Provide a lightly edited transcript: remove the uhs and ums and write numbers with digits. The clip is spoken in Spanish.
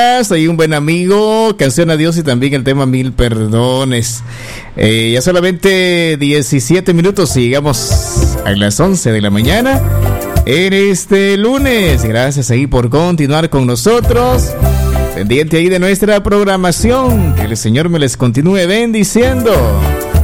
Soy un buen amigo, canción Adiós y también el tema Mil Perdones. Ya solamente 17 minutos y llegamos a las 11 de la mañana en este lunes. Gracias ahí por continuar con nosotros. Pendiente ahí de nuestra programación. Que el Señor me les continúe bendiciendo.